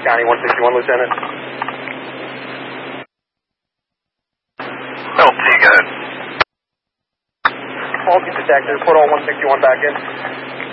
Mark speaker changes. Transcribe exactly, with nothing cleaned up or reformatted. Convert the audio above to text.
Speaker 1: County, one sixty-one, Lieutenant.
Speaker 2: L T, go ahead.
Speaker 1: Faulty detector, put all one sixty-one back in.